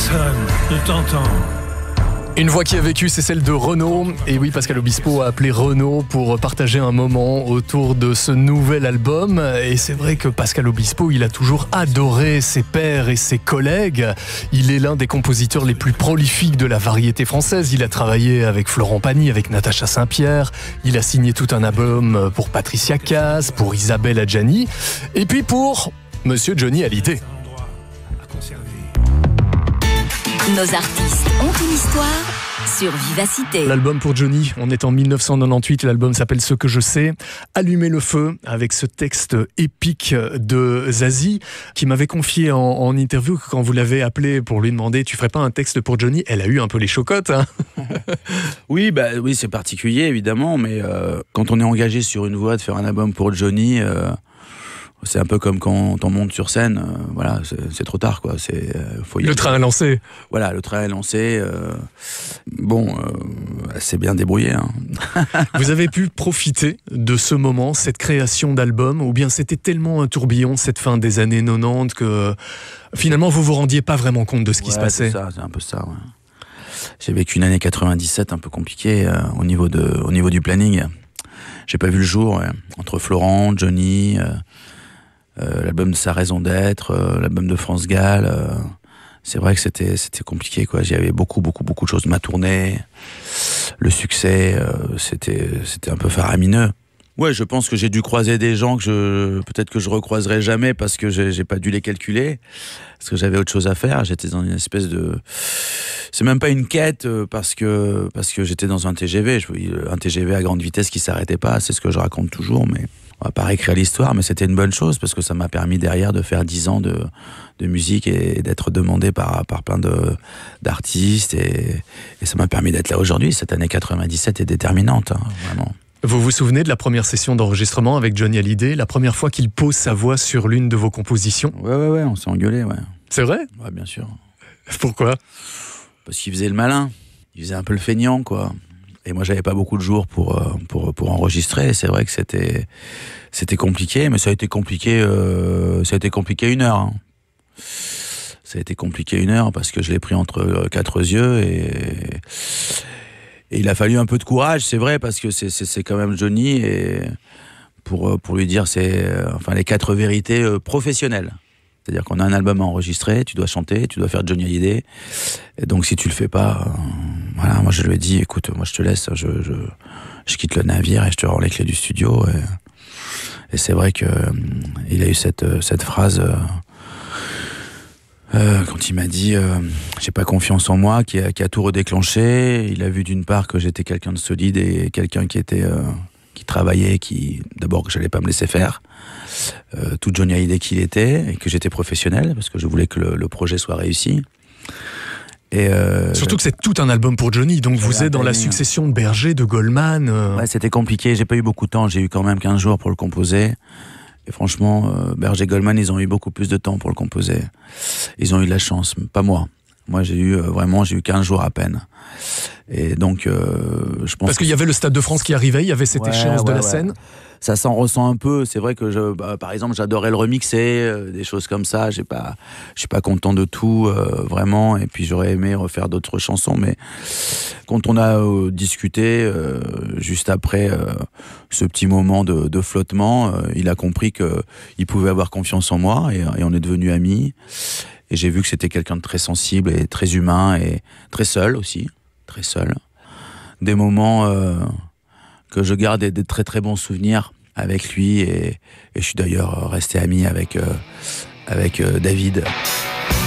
personne ne t'entend. Une voix qui a vécu, c'est celle de Renaud. Et oui, Pascal Obispo a appelé Renaud pour partager un moment autour de ce nouvel album. Et c'est vrai que Pascal Obispo, il a toujours adoré ses pairs et ses collègues. Il est l'un des compositeurs les plus prolifiques de la variété française. Il a travaillé avec Florent Pagny, avec Natacha Saint-Pierre. Il a signé tout un album pour Patricia Cass, pour Isabelle Adjani. Et puis pour Monsieur Johnny Hallyday. Nos artistes ont une histoire sur Vivacité. L'album pour Johnny, on est en 1998, l'album s'appelle Ce que je sais. Allumer le feu avec ce texte épique de Zazie qui m'avait confié en interview que quand vous l'avez appelé pour lui demander tu ferais pas un texte pour Johnny, elle a eu un peu les chocottes. Hein. Oui, c'est particulier évidemment, mais quand on est engagé sur une voie de faire un album pour Johnny... c'est un peu comme quand on monte sur scène, voilà, c'est trop tard, quoi. Le train est lancé. Voilà, le train est lancé. Elle s'est bien débrouillée. Hein. Vous avez pu profiter de ce moment, cette création d'album, ou bien c'était tellement un tourbillon cette fin des années 90 que finalement vous vous rendiez pas vraiment compte de ce qui se passait. C'est un peu ça. Ouais. J'ai vécu une année 97 un peu compliquée au niveau du planning. J'ai pas vu le jour entre Florent, Johnny. L'album de Sa raison d'être, l'album de France Gall, c'est vrai que c'était compliqué, quoi. Il y avait beaucoup de choses. Ma tournée, le succès, c'était un peu faramineux. Ouais, je pense que j'ai dû croiser des gens que peut-être que je recroiserai jamais parce que j'ai pas dû les calculer, parce que j'avais autre chose à faire. J'étais dans une espèce de... C'est même pas une quête parce que j'étais dans un TGV, un TGV à grande vitesse qui s'arrêtait pas, c'est ce que je raconte toujours, mais on va pas réécrire l'histoire, mais c'était une bonne chose parce que ça m'a permis derrière de faire 10 ans de musique et d'être demandé par plein d'artistes et ça m'a permis d'être là aujourd'hui. Cette année 97 est déterminante, hein, vraiment. Vous vous souvenez de la première session d'enregistrement avec Johnny Hallyday, la première fois qu'il pose sa voix sur l'une de vos compositions? Ouais, on s'est engueulé, ouais. C'est vrai? Ouais, bien sûr. Pourquoi? Parce qu'il faisait le malin, il faisait un peu le feignant, quoi. Et moi, j'avais pas beaucoup de jours pour enregistrer. C'est vrai que c'était compliqué, mais ça a été compliqué 1 heure. Hein. Ça a été compliqué 1 heure parce que je l'ai pris entre 4 yeux et il a fallu un peu de courage, c'est vrai, parce que c'est quand même Johnny et pour lui dire les 4 vérités professionnelles. C'est-à-dire qu'on a un album à enregistrer, tu dois chanter, tu dois faire Johnny Hallyday. Et donc si tu le fais pas, voilà, moi je lui ai dit, écoute, moi je te laisse, je quitte le navire et je te rends les clés du studio. Et c'est vrai que il a eu cette phrase quand il m'a dit j'ai pas confiance en moi, qui a tout redéclenché. Il a vu d'une part que j'étais quelqu'un de solide et quelqu'un qui travaillait, d'abord que j'allais pas me laisser faire. Tout Johnny Hallyday qu'il était et que j'étais professionnel parce que je voulais que le projet soit réussi. Et surtout que c'est tout un album pour Johnny, donc vous êtes dans la succession de Berger, de Goldman. Ouais, c'était compliqué, j'ai pas eu beaucoup de temps, j'ai eu quand même 15 jours pour le composer. Et franchement, Berger et Goldman, ils ont eu beaucoup plus de temps pour le composer. Ils ont eu de la chance, pas moi. Moi, j'ai eu 15 jours à peine. Et donc, je pense... Parce qu'il y avait le Stade de France qui arrivait, il y avait cette échéance de la scène. Ça s'en ressent un peu. C'est vrai que par exemple, j'adorais le remixer, des choses comme ça. Je suis pas content de tout, vraiment. Et puis j'aurais aimé refaire d'autres chansons. Mais quand on a discuté, juste après ce petit moment de flottement, il a compris qu'il pouvait avoir confiance en moi et on est devenus amis. Et j'ai vu que c'était quelqu'un de très sensible et très humain et très seul aussi. Très seul. Des moments... que je garde des très très bons souvenirs avec lui et je suis d'ailleurs resté ami avec David.